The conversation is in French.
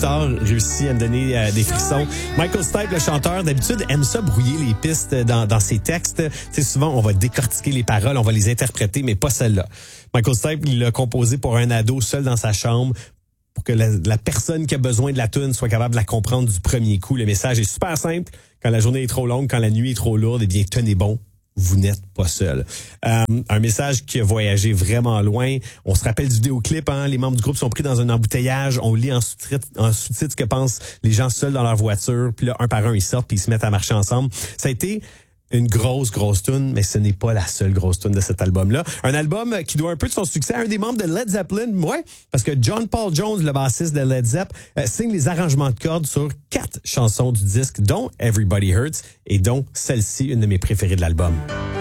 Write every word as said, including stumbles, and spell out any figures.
guitare réussit à me donner euh, des frissons. Michael Stipe, le chanteur, d'habitude, aime ça brouiller les pistes dans, dans ses textes. Tu sais, souvent, on va décortiquer les paroles, on va les interpréter, mais pas celle-là. Michael Stipe, il l'a composé pour un ado seul dans sa chambre, pour que la, la personne qui a besoin de la tune soit capable de la comprendre du premier coup. Le message est super simple. Quand la journée est trop longue, quand la nuit est trop lourde, eh bien, tenez bon. Vous n'êtes pas seul. Euh, un message qui a voyagé vraiment loin. On se rappelle du vidéoclip, hein? Les membres du groupe sont pris dans un embouteillage. On lit en sous-titre, en sous-titre ce que pensent les gens seuls dans leur voiture. Puis là, un par un, ils sortent puis ils se mettent à marcher ensemble. Ça a été une grosse, grosse tune, mais ce n'est pas la seule grosse tune de cet album-là. Un album qui doit un peu de son succès à un des membres de Led Zeppelin, ouais, parce que John Paul Jones, le bassiste de Led Zepp, euh, signe les arrangements de cordes sur quatre chansons du disque, dont Everybody Hurts et dont celle-ci, une de mes préférées de l'album.